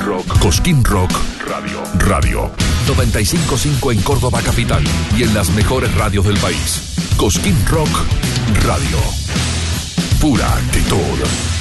Rock. Cosquín Rock Radio. 95.5 en Córdoba capital y en las mejores radios del país. Cosquín Rock Radio. Pura actitud.